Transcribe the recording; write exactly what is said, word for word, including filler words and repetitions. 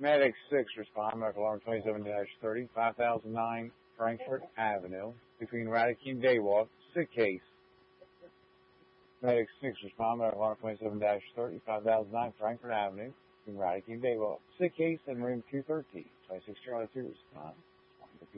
Medic six respond, medical alarm twenty-seven dash thirty, five thousand nine Frankfurt Avenue, between Radicke and Daywalk, sick case. Medic six respond, medical alarm twenty-seven dash thirty, five thousand nine Frankfurt Avenue, between Radicke and Daywalk, sick case, and room two thirteen, twenty-six Charlie two respond.